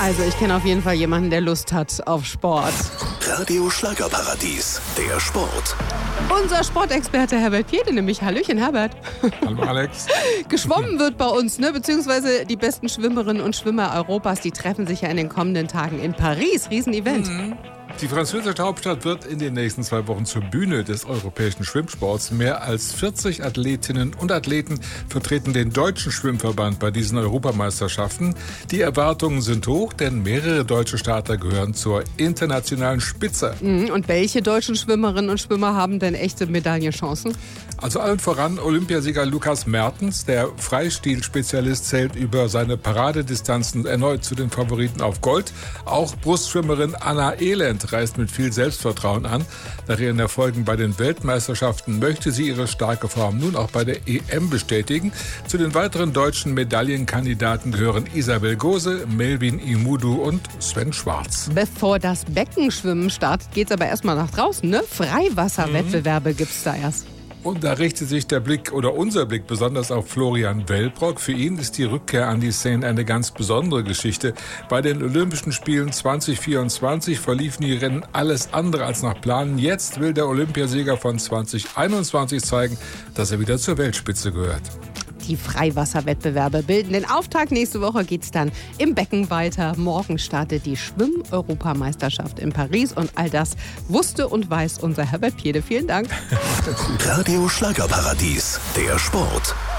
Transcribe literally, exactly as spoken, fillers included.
Also ich kenne auf jeden Fall jemanden, der Lust hat auf Sport. Radio Schlagerparadies, der Sport. Unser Sportexperte Herbert Piede, nämlich. Hallöchen, Herbert. Hallo, Alex. Geschwommen wird bei uns, ne? Beziehungsweise die besten Schwimmerinnen und Schwimmer Europas, die treffen sich ja in den kommenden Tagen in Paris. Riesenevent. Mhm. Die französische Hauptstadt wird in den nächsten zwei Wochen zur Bühne des europäischen Schwimmsports. Mehr als vierzig Athletinnen und Athleten vertreten den deutschen Schwimmverband bei diesen Europameisterschaften. Die Erwartungen sind hoch, denn mehrere deutsche Starter gehören zur internationalen Spitze. Und welche deutschen Schwimmerinnen und Schwimmer haben denn echte Medaillenchancen? Also allen voran Olympiasieger Lukas Mertens. Der Freistil-Spezialist zählt über seine Paradedistanzen erneut zu den Favoriten auf Gold. Auch Brustschwimmerin Anna Elend reist mit viel Selbstvertrauen an. Nach ihren Erfolgen bei den Weltmeisterschaften möchte sie ihre starke Form nun auch bei der E M bestätigen. Zu den weiteren deutschen Medaillenkandidaten gehören Isabel Gose, Melvin Imudu und Sven Schwarz. Bevor das Beckenschwimmen startet, geht's aber erstmal nach draußen, ne? Freiwasserwettbewerbe mhm. gibt's da erst. Und da richtet sich der Blick oder unser Blick besonders auf Florian Wellbrock. Für ihn ist die Rückkehr an die Szene eine ganz besondere Geschichte. Bei den Olympischen Spielen zwanzig vierundzwanzig verliefen die Rennen alles andere als nach Plan. Jetzt will der Olympiasieger von zwanzig einundzwanzig zeigen, dass er wieder zur Weltspitze gehört. Die Freiwasserwettbewerbe bilden den Auftakt. Nächste Woche geht es dann im Becken weiter. Morgen startet die Schwimm-Europameisterschaft in Paris. Und all das wusste und weiß unser Herbert Piede. Vielen Dank. Radio Schlagerparadies, der Sport.